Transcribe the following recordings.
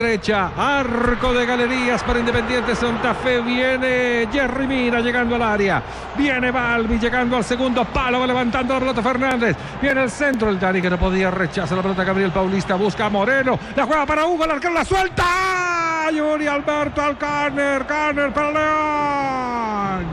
derecha, arco de Galerías para Independiente Santa Fe. Viene Jerry Mina llegando al área. Viene Balbi llegando al segundo palo. Va levantando la pelota Fernández. Viene el centro. El Dani que no podía rechazar la pelota. Gabriel Paulista busca a Moreno. La juega para Hugo. El arquero la suelta. Yuri Alberto al córner. Córner para León.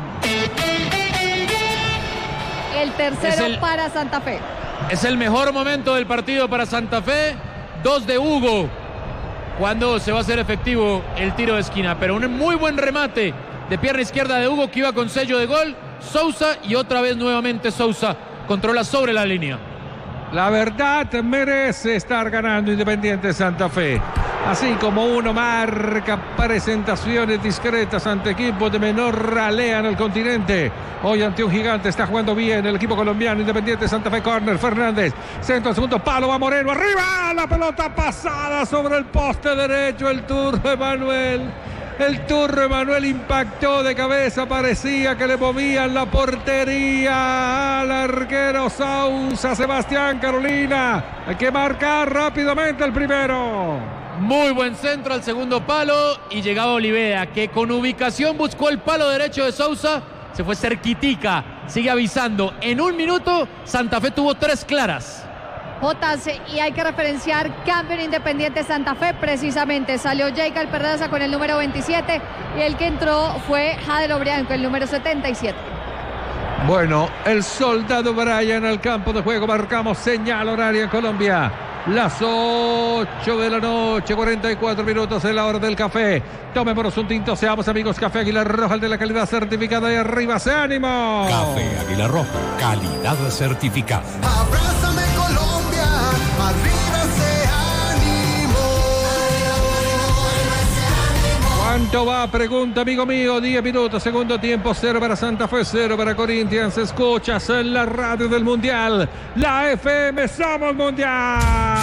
El tercero para Santa Fe. Es el mejor momento del partido para Santa Fe. 2 de Hugo. Cuando se va a hacer efectivo el tiro de esquina, pero un muy buen remate de pierna izquierda de Hugo que iba con sello de gol. Sousa y otra vez nuevamente Sousa controla sobre la línea. La verdad merece estar ganando Independiente Santa Fe. Así como uno marca presentaciones discretas ante equipos de menor ralea en el continente, hoy ante un gigante está jugando bien el equipo colombiano. Independiente Santa Fe, córner, Fernández, centro, segundo palo, va Moreno, arriba, la pelota pasada sobre el poste derecho, el turno Emanuel. El turno Emanuel impactó de cabeza, parecía que le movían la portería al arquero Sousa. Sebastián Carolina, hay que marcar rápidamente el primero. Muy buen centro al segundo palo y llegaba Olivera, que con ubicación buscó el palo derecho de Sousa. Se fue cerquitica, sigue avisando. En un minuto Santa Fe tuvo 3 claras. Jotas, y hay que referenciar cambio en Independiente Santa Fe. Precisamente salió Jacob Perdaza con el número 27 y el que entró fue Jader Obrián con el número 77. Bueno, el soldado Brian al campo de juego. Marcamos señal horaria en Colombia. Las 8 de la noche, 44 minutos en la hora del café. Tomémonos un tinto, seamos amigos. Café Águila Roja, el de la calidad certificada. Y arriba, ¡se ánimo! Café Águila Roja, calidad certificada. Abrázame Colombia, arriba ese ánimo. ¿Cuánto va? Pregunta, amigo mío. 10 minutos, segundo tiempo. 0 para Santa Fe, 0 para Corinthians. Escuchas en la radio del Mundial. La FM, somos Mundial.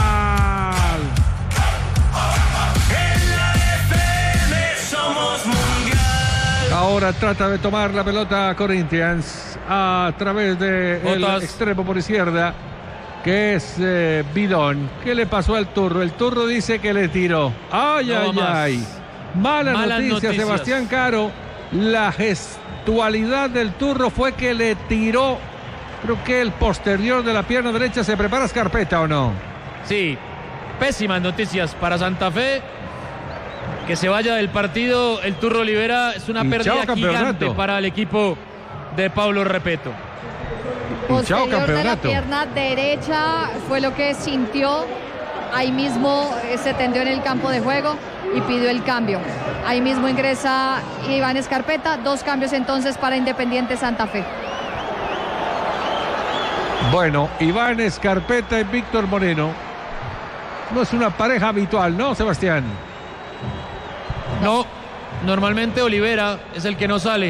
En la FM somos Mundial. Ahora trata de tomar la pelota a Corinthians a través del extremo por izquierda, que es Bidón. ¿Qué le pasó al Turro? El Turro dice que le tiró. ¡Ay, No ay, ay! Malas noticias, Sebastián Caro. La gestualidad del Turro fue que le tiró, creo que el posterior de la pierna derecha. ¿Se prepara Scarpetta o no? Sí, pésimas noticias para Santa Fe. Que se vaya del partido el Turro Olivera es una pérdida gigante para el equipo de Pablo Repeto. Posterior de la pierna derecha fue lo que sintió. Ahí mismo se tendió en el campo de juego y pidió el cambio. Ahí mismo ingresa Iván Scarpetta. 2 cambios entonces para Independiente Santa Fe. Bueno, Iván Scarpetta y Víctor Moreno. No es una pareja habitual, ¿no, Sebastián? No, normalmente Olivera es el que no sale.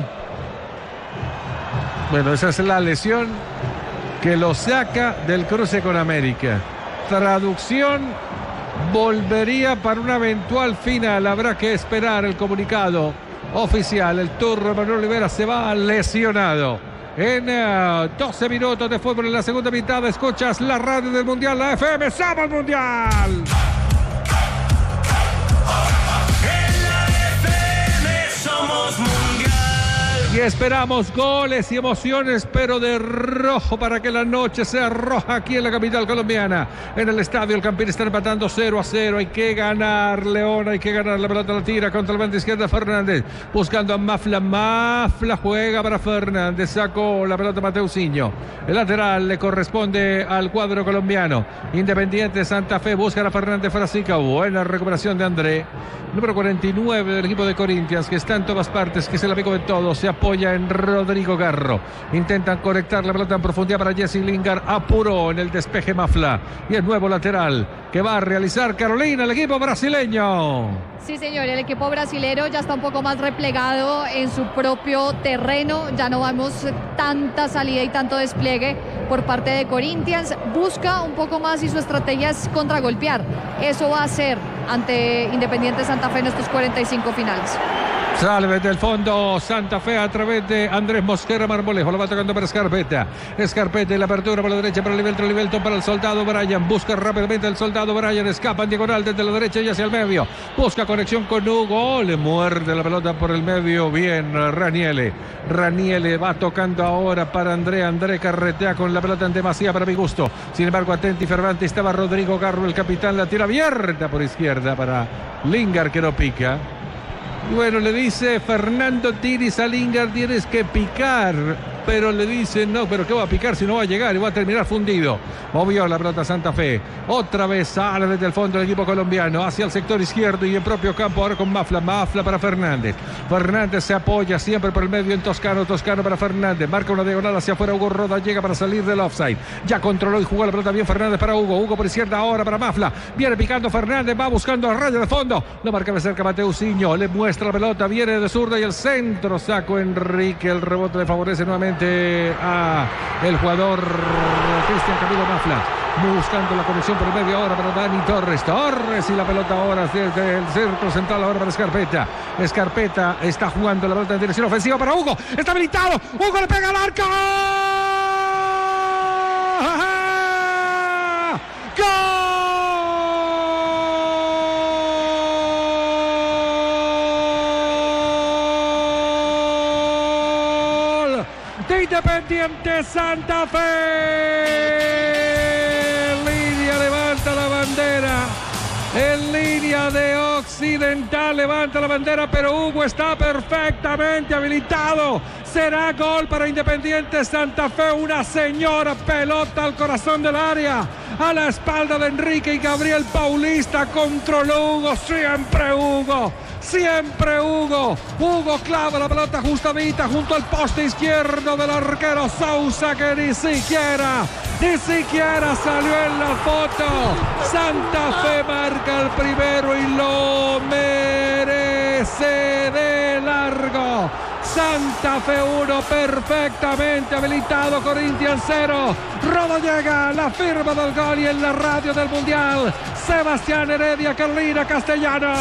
Bueno, esa es la lesión que lo saca del cruce con América. Traducción, volvería para una eventual final. Habrá que esperar el comunicado oficial. El Turro Emanuel Olivera se va lesionado. En 12 minutos de fútbol en la segunda mitad. Escuchas la radio del Mundial, la FM, ¡somos Mundial! Y esperamos goles y emociones, pero de rojo, para que la noche sea roja aquí en la capital colombiana. En el estadio El Campín está empatando 0-0. Hay que ganar, León, hay que ganar. La pelota la tira contra el banda izquierda Fernández, buscando a Mafla. Mafla juega para Fernández, sacó la pelota Mateusinho. El lateral le corresponde al cuadro colombiano. Independiente Santa Fe busca a Fernández Frasica. Buena recuperación de André, número 49 del equipo de Corinthians, que está en todas partes, que es el amigo de todos. Se apoya en Rodrigo Garro. Intentan conectar la pelota en profundidad para Jesse Lingard. Apuró en el despeje Mafla. Y el nuevo lateral que va a realizar Carolina, el equipo brasileño. Sí, señor, el equipo brasilero ya está un poco más replegado en su propio terreno. Ya no vemos tanta salida y tanto despliegue por parte de Corinthians. Busca un poco más y su estrategia es contragolpear. Eso va a hacer ante Independiente Santa Fe en estos 45 finales. Sale desde el fondo Santa Fe a través de Andrés Mosquera Marmolejo. Lo va tocando para Scarpetta. Scarpetta en la apertura por la derecha para Livelton para el soldado Brian. Busca rápidamente el soldado Brian. Escapa en diagonal desde la derecha y hacia el medio. Busca conexión con Hugo. Le muerde la pelota por el medio. Bien, Raniele. Raniele va tocando ahora para André. André carretea con la pelota en demasía para mi gusto. Sin embargo, atento y fervante estaba Rodrigo Garro, el capitán. La tira abierta por izquierda para Lingard, que no pica. Y bueno, le dice Fernando Tiris a Lingard: tienes que picar. Pero le dice: no, pero ¿qué va a picar si no va a llegar y va a terminar fundido? Movió la pelota Santa Fe. Otra vez sale desde el fondo el equipo colombiano hacia el sector izquierdo y en propio campo ahora con Mafla. Mafla para Fernández. Fernández se apoya siempre por el medio en Toscano. Toscano para Fernández. Marca una diagonal hacia afuera. Hugo Roda llega para salir del offside. Ya controló y jugó la pelota bien Fernández para Hugo. Hugo por izquierda ahora para Mafla. Viene picando Fernández. Va buscando el rayo de fondo. Lo marca de cerca Mateusinho. Le muestra la pelota. Viene de zurda y el centro. Saco Enrique. El rebote le favorece nuevamente a el jugador Cristian Camilo Mafla, buscando la conexión por el medio ahora para Dani Torres y la pelota ahora desde el centro central ahora para Scarpetta. Scarpetta está jugando la pelota en dirección ofensiva para Hugo, está habilitado, Hugo le pega al arco. ¡Gol! De Independiente Santa Fe. Línea levanta la bandera. En línea de Occidental levanta la bandera, pero Hugo está perfectamente habilitado. Será gol para Independiente Santa Fe. Una señora pelota al corazón del área. A la espalda de Enrique y Gabriel Paulista. Controló Hugo. Siempre Hugo. Siempre Hugo. Hugo clava la pelota ajustadita junto al poste izquierdo del arquero Sousa, que ni siquiera salió en la foto. Santa Fe marca el primero y lo merece de largo. Santa Fe 1, perfectamente habilitado. Corinthians 0. Rodallega, la firma del gol, y en la radio del Mundial, Sebastián Heredia Carlina Castellanos.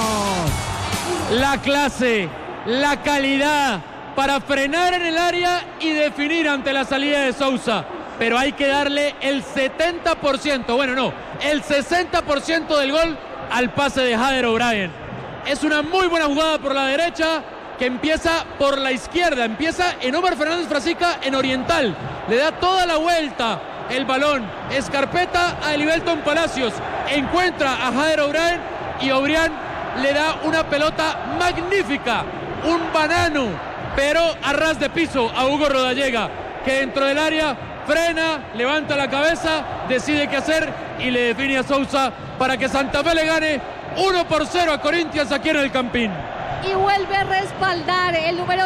La clase, la calidad para frenar en el área y definir ante la salida de Sousa. Pero hay que darle el 70%, bueno no, el 60% del gol al pase de Jader O'Brien. Es una muy buena jugada por la derecha que empieza por la izquierda, empieza en Omar Fernández Frasica en Oriental. Le da toda la vuelta el balón. Scarpetta a Livelton Palacios. Encuentra a Jader O'Brien y O'Brien le da una pelota magnífica, un banano, pero a ras de piso a Hugo Rodallega, que dentro del área frena, levanta la cabeza, decide qué hacer y le define a Sousa para que Santa Fe le gane 1-0 a Corinthians aquí en el Campín. Y vuelve a respaldar el número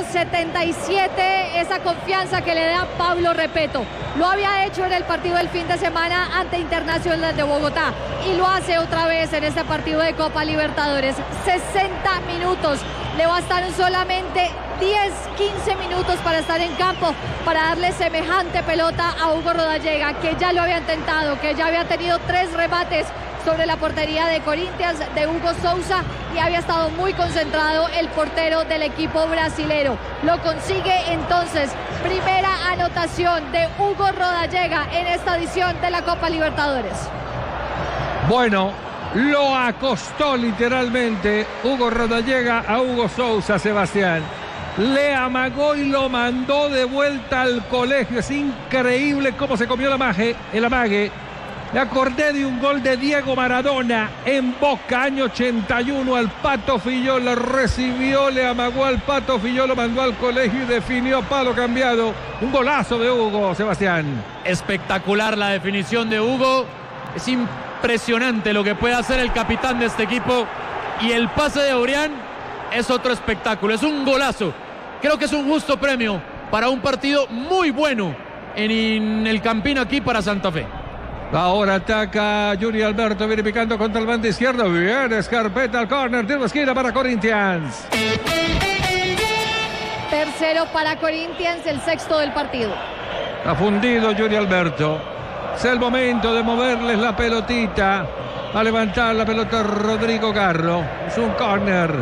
77 esa confianza que le da Pablo Repeto. Lo había hecho en el partido del fin de semana ante Internacional de Bogotá y lo hace otra vez en este partido de Copa Libertadores. 60 minutos, le bastaron solamente 10-15 minutos para estar en campo, para darle semejante pelota a Hugo Rodallega, que ya lo había intentado, que ya había tenido 3 remates sobre la portería de Corinthians de Hugo Sousa y había estado muy concentrado el portero del equipo brasilero. Lo consigue entonces, primera anotación de Hugo Rodallega en esta edición de la Copa Libertadores. Bueno, lo acostó literalmente Hugo Rodallega a Hugo Sousa, Sebastián. Le amagó y lo mandó de vuelta al colegio. Es increíble cómo se comió el amague. Me acordé de un gol de Diego Maradona en Boca, año 81, al Pato Fillol. Le recibió, le amagó al Pato Fillol, lo mandó al colegio y definió palo cambiado. Un golazo de Hugo, Sebastián. Espectacular la definición de Hugo. Es impresionante lo que puede hacer el capitán de este equipo. Y el pase de O'Brien es otro espectáculo. Es un golazo. Creo que es un justo premio para un partido muy bueno en el Campín aquí para Santa Fe. Ahora ataca Yuri Alberto, viene picando contra el bando izquierdo. Bien, Scarpetta al córner, tiro de esquina para Corinthians. Tercero para Corinthians, el sexto del partido. Ha fundido Yuri Alberto. Es el momento de moverles la pelotita. A levantar la pelota Rodrigo Garro. Es un córner.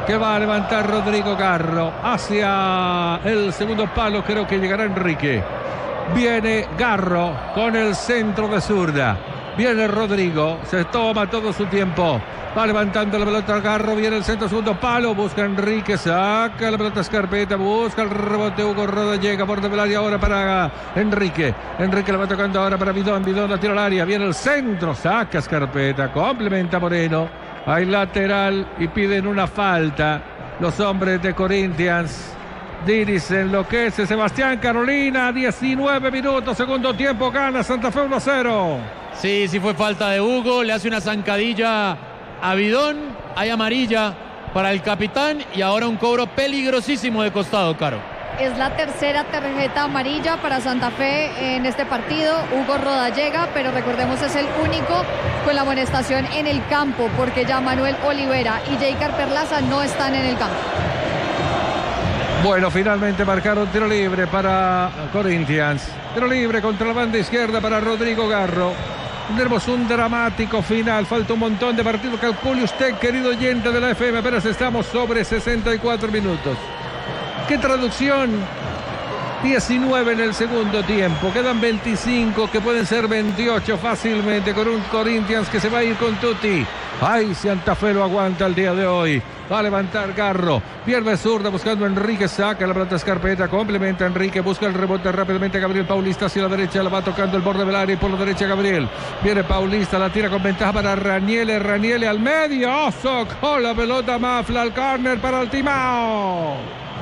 que va a levantar Rodrigo Garro hacia el segundo palo. Creo que llegará Enrique. Viene Garro con el centro de zurda. Viene Rodrigo, se toma todo su tiempo. Va levantando la pelota Garro, viene el centro, segundo palo, busca Enrique, saca la pelota Scarpetta, busca el rebote Hugo Rodallega, borde del área ahora para Enrique. Enrique la va tocando ahora para Bidón, Bidón la tira al área, viene el centro, saca Scarpetta, complementa Moreno. Hay lateral y piden una falta los hombres de Corinthians. Diris enloquece, Sebastián Carolina, 19 minutos, segundo tiempo, gana Santa Fe 1-0. Sí, fue falta de Hugo, le hace una zancadilla a Bidón, hay amarilla para el capitán y ahora un cobro peligrosísimo de costado, Caro. Es la tercera tarjeta amarilla para Santa Fe en este partido. Hugo Rodallega, pero recordemos es el único con la amonestación en el campo, porque ya Manuel Olivera y Jeicar Perlaza no están en el campo. Bueno, finalmente marcaron tiro libre para Corinthians. Tiro libre contra la banda izquierda para Rodrigo Garro. Tendremos un dramático final. Falta un montón de partidos. Calcule usted, querido oyente de la FM. Apenas estamos sobre 64 minutos. ¿Qué traducción? 19 en el segundo tiempo. Quedan 25, que pueden ser 28 fácilmente, con un Corinthians que se va a ir con tutti. Ay, Santa Fe lo aguanta el día de hoy. Va a levantar Garro. Pierde zurda buscando a Enrique. Saca la pelota Scarpetta. Complementa a Enrique. Busca el rebote rápidamente. Gabriel Paulista hacia la derecha. La va tocando el borde del área. Y por la derecha Gabriel. Viene Paulista. La tira con ventaja para Raniele. Raniele al medio. Oso con la pelota. Mafla al córner para el Timao.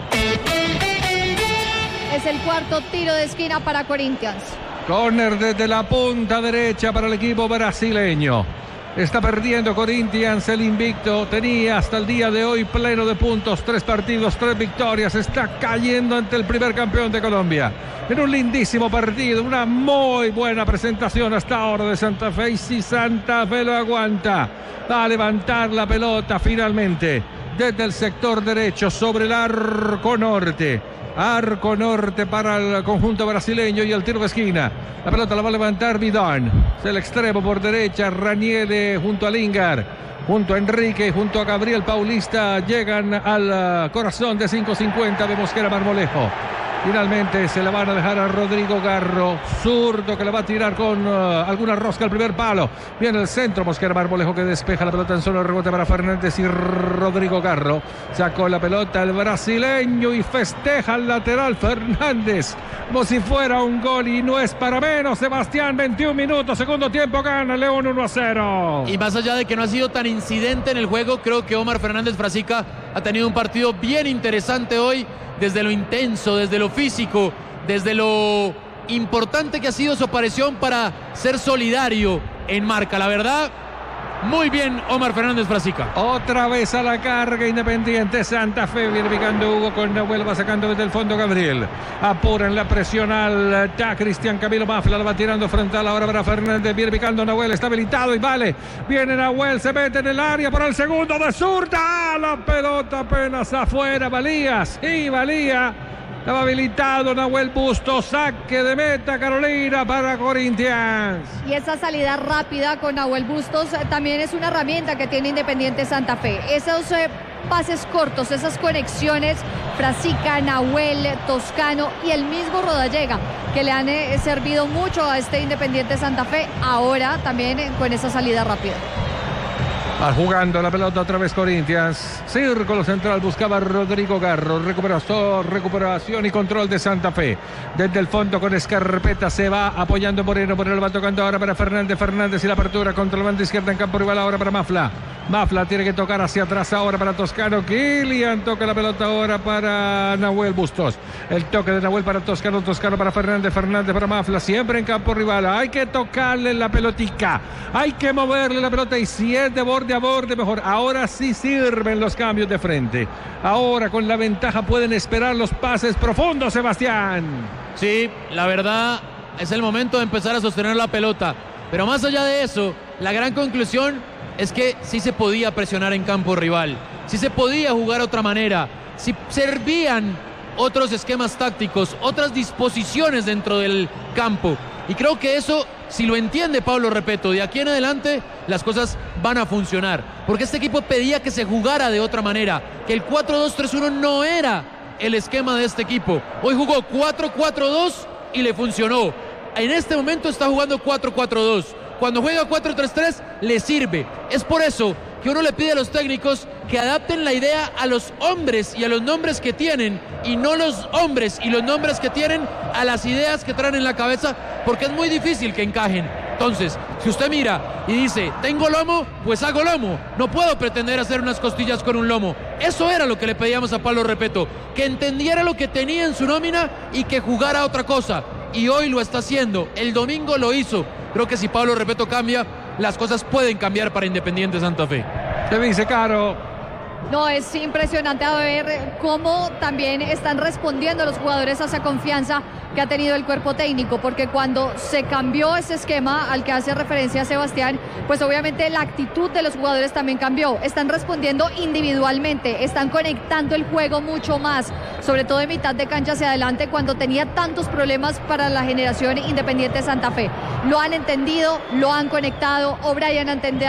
Es el cuarto tiro de esquina para Corinthians. Córner desde la punta derecha para el equipo brasileño. Está perdiendo Corinthians el invicto. Tenía hasta el día de hoy pleno de puntos. 3 partidos, 3 victorias. Está cayendo ante el primer campeón de Colombia. En un lindísimo partido. Una muy buena presentación hasta ahora de Santa Fe. Y si Santa Fe lo aguanta, va a levantar la pelota finalmente desde el sector derecho sobre el arco norte. Arco norte para el conjunto brasileño y el tiro de esquina. La pelota la va a levantar Bidón. Es el extremo por derecha. Raniele junto a Lingard, junto a Enrique y junto a Gabriel Paulista. Llegan al corazón de 5.50 de Mosquera Marmolejo. Finalmente se la van a dejar a Rodrigo Garro, zurdo, que la va a tirar con alguna rosca al primer palo. Viene el centro, Mosquera Marmolejo que despeja la pelota en solo rebote para Fernández y Rodrigo Garro. Sacó la pelota el brasileño y festeja el lateral Fernández como si fuera un gol y no es para menos. Sebastián, 21 minutos, segundo tiempo, gana León 1-0. Y más allá de que no ha sido tan incidente en el juego, creo que Omar Fernández Frasica ha tenido un partido bien interesante hoy. Desde lo intenso, desde lo físico, desde lo importante que ha sido su aparición para ser solidario en marca. La verdad, muy bien Omar Fernández Frasica. Otra vez a la carga Independiente Santa Fe. Viene picando Hugo con Nahuel, va sacando desde el fondo Gabriel. Apuran la presión alta. Cristian Camilo Mafla la va tirando frontal ahora para Fernández. Viene picando Nahuel, está habilitado y vale. Viene Nahuel, se mete en el área para el segundo de zurda. La pelota apenas afuera. Valía, sí, valía. Estaba habilitado Nahuel Bustos, saque de meta Carolina para Corinthians. Y esa salida rápida con Nahuel Bustos también es una herramienta que tiene Independiente Santa Fe. Esos pases cortos, esas conexiones, Frasica, Nahuel, Toscano y el mismo Rodallega, que le han servido mucho a este Independiente Santa Fe, ahora también con esa salida rápida. Va jugando la pelota otra vez Corinthians. Círculo central buscaba Rodrigo Garro. Recuperación y control de Santa Fe. Desde el fondo con Scarpetta se va apoyando Moreno. Moreno va tocando ahora para Fernández. Fernández y la apertura contra la banda izquierda en campo rival ahora para Mafla. Mafla tiene que tocar hacia atrás ahora para Toscano. Kilian toca la pelota ahora para Nahuel Bustos. El toque de Nahuel para Toscano. Toscano para Fernández. Fernández para Mafla. Siempre en campo rival. Hay que tocarle la pelotica. Hay que moverle la pelota. Y si es de borde a borde, mejor. Ahora sí sirven los cambios de frente. Ahora con la ventaja pueden esperar los pases profundos, Sebastián. Sí, la verdad es el momento de empezar a sostener la pelota. Pero más allá de eso, la gran conclusión es que sí se podía presionar en campo rival. Sí se podía jugar de otra manera. Sí servían otros esquemas tácticos, otras disposiciones dentro del campo. Y creo que eso, si lo entiende Pablo Repetto, de aquí en adelante las cosas van a funcionar. Porque este equipo pedía que se jugara de otra manera, que el 4-2-3-1 no era el esquema de este equipo. Hoy jugó 4-4-2 y le funcionó. En este momento está jugando 4-4-2. Cuando juega 4-3-3 le sirve. Es por eso que uno le pide a los técnicos que adapten la idea a los hombres y a los nombres que tienen, y no los hombres y los nombres que tienen a las ideas que traen en la cabeza, porque es muy difícil que encajen. Entonces, si usted mira y dice, tengo lomo, pues hago lomo. No puedo pretender hacer unas costillas con un lomo. Eso era lo que le pedíamos a Pablo Repetto, que entendiera lo que tenía en su nómina y que jugara otra cosa. Y hoy lo está haciendo. El domingo lo hizo. Creo que si Pablo Repetto cambia, las cosas pueden cambiar para Independiente Santa Fe. ¿Qué dice Caro? No, es impresionante a ver cómo también están respondiendo los jugadores a esa confianza que ha tenido el cuerpo técnico, porque cuando se cambió ese esquema al que hace referencia Sebastián, pues obviamente la actitud de los jugadores también cambió. Están respondiendo individualmente, están conectando el juego mucho más, sobre todo de mitad de cancha hacia adelante, cuando tenía tantos problemas para la generación Independiente Santa Fe. Lo han entendido, lo han conectado. O'Brien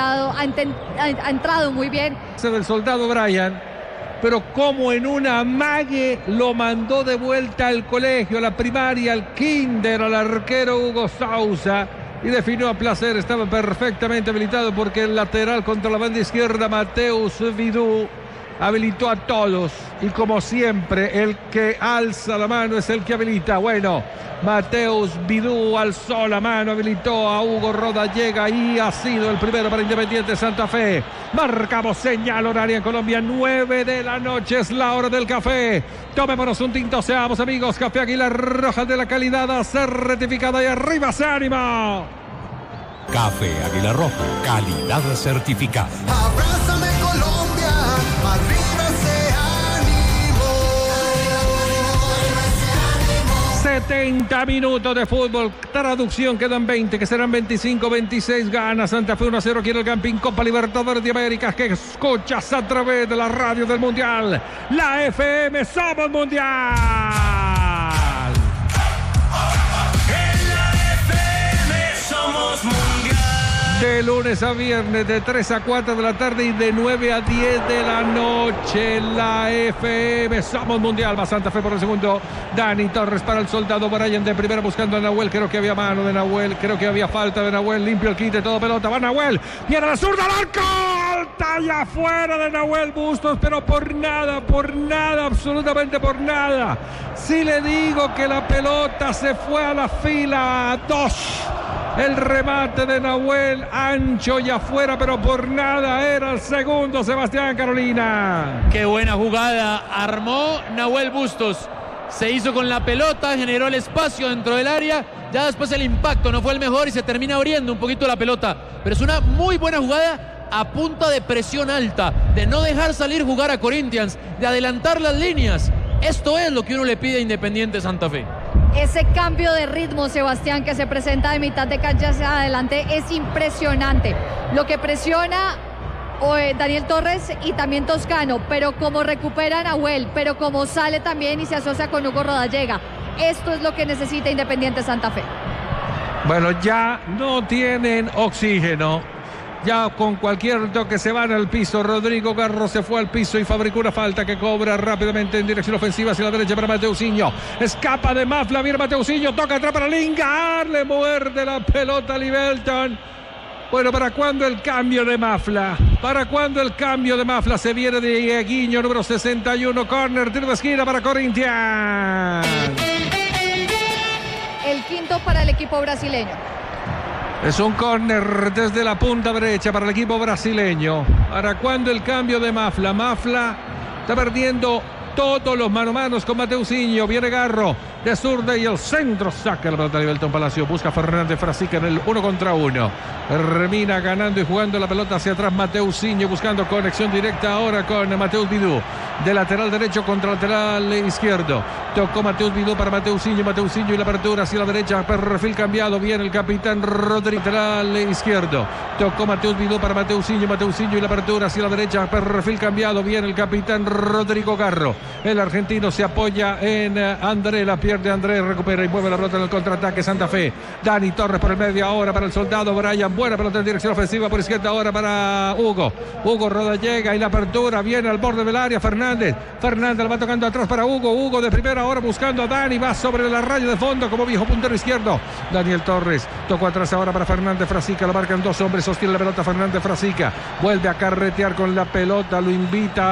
ha entrado muy bien. Del soldado Brian, pero como en un amague lo mandó de vuelta al colegio, a la primaria, al kinder, al arquero Hugo Sousa, y definió a placer. Estaba perfectamente habilitado porque el lateral contra la banda izquierda, Mateus Vidú, habilitó a todos, y como siempre el que alza la mano es el que habilita. Bueno, Mateus Vidú alzó la mano, habilitó a Hugo Rodallega y ha sido el primero para Independiente Santa Fe. Marcamos señal horaria en Colombia, 9 de la noche, es la hora del café. Tomémonos un tinto, seamos amigos. Café Águila Roja, de la calidad certificada, y arriba ese ánimo. Café Águila Roja, calidad certificada. Abrázame Colombia, arriba ese ánimo. 70 minutos de fútbol, traducción, quedan 20, que serán 25, 26, gana Santa Fe 1-0 aquí en el Campín, Copa Libertadores de América, que escuchas a través de la radio del Mundial, la FM Somos Mundial. De lunes a viernes, de 3 a 4 de la tarde y de 9 a 10 de la noche, la FM Somos Mundial. Va Santa Fe por el segundo. Dani Torres para el soldado Brian de primera, buscando a Nahuel. Creo que había mano de Nahuel, creo que había falta de Nahuel. Limpio el quite, todo pelota. Va Nahuel, viene la zurda al arco. Alta y afuera de Nahuel Bustos, pero por nada, absolutamente por nada. Si le digo que la pelota se fue a la fila 2. El remate de Nahuel, ancho y afuera, pero por nada era el segundo. Sebastián, Carolina. Qué buena jugada armó Nahuel Bustos. Se hizo con la pelota, generó el espacio dentro del área. Ya después el impacto no fue el mejor y se termina abriendo un poquito la pelota. Pero es una muy buena jugada a punta de presión alta, de no dejar salir jugar a Corinthians, de adelantar las líneas. Esto es lo que uno le pide a Independiente Santa Fe. Ese cambio de ritmo, Sebastián, que se presenta de mitad de cancha hacia adelante es impresionante. Lo que presiona Daniel Torres y también Toscano, pero como recupera Nahuel, pero como sale también y se asocia con Hugo Rodallega. Esto es lo que necesita Independiente Santa Fe. Bueno, ya no tienen oxígeno. Ya con cualquier toque se van al piso. Rodrigo Garro se fue al piso y fabricó una falta que cobra rápidamente en dirección ofensiva hacia la derecha para Mateusinho. Escapa de Mafla, viene Mateusinho, toca atrás para Lingard, le muerde la pelota a Libelton. Bueno, ¿para cuándo el cambio de Mafla? ¿Para cuándo el cambio de Mafla? Se viene de Dieguinho, número 61, córner, tiro de esquina para Corinthians. El quinto para el equipo brasileño. Es un córner desde la punta derecha para el equipo brasileño. ¿Para cuándo el cambio de Mafla? Mafla está perdiendo todos los mano a manos con Mateusinho. Viene Garro de zurda y el centro saca la pelota de Libelton Palacio. Busca Fernández Frasica en el 1 contra 1. Termina ganando y jugando la pelota hacia atrás Mateusinho, buscando conexión directa ahora con Mateus Vidú. De lateral derecho contra lateral izquierdo. Tocó Mateus Vidú para Mateusinho. Mateusinho y la apertura hacia la derecha. Perfil cambiado. Viene el capitán Rodríguez. Lateral izquierdo. Tocó Mateus Vidú para Mateusinho. Mateusinho y la apertura hacia la derecha. Perfil cambiado. Viene el capitán Rodrigo Garro. El argentino se apoya en André Lapierre. pierde Andrés, recupera y mueve la pelota en el contraataque Santa Fe. Dani Torres por el medio ahora para el soldado Brian. Buena pelota en dirección ofensiva por izquierda ahora para Hugo. Hugo Roda llega y la apertura viene al borde del área. Fernández la va tocando atrás para Hugo. Hugo de primera ahora buscando a Dani. Va sobre la raya de fondo como viejo puntero izquierdo. Daniel Torres tocó atrás ahora para Fernández Frasica. Lo marcan dos hombres. Sostiene la pelota Fernández Frasica. Vuelve a carretear con la pelota. Lo invita